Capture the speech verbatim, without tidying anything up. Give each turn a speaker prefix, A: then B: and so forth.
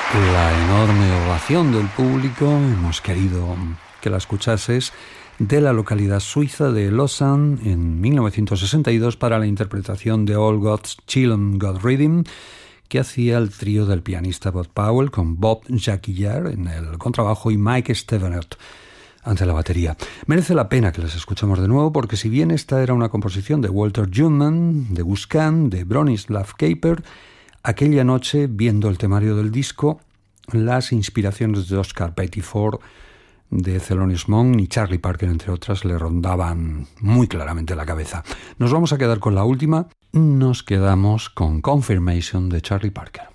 A: La enorme ovación del público, hemos querido que la escuchases, de la localidad suiza de Lausanne en mil novecientos sesenta y dos para la interpretación de All God's Children Got Rhythm, que hacía el trío del pianista Bud Powell con Bob Jacquillard en el contrabajo y Mike Stevenert ante la batería. Merece la pena que las escuchemos de nuevo porque si bien esta era una composición de Walter Junman, de Gus Kahn, de Bronislaw Kaper, aquella noche, viendo el temario del disco, las inspiraciones de Oscar Pettiford, de Thelonious Monk y Charlie Parker, entre otras, le rondaban muy claramente la cabeza. Nos vamos a quedar con la última. Nos quedamos con Confirmation de Charlie Parker.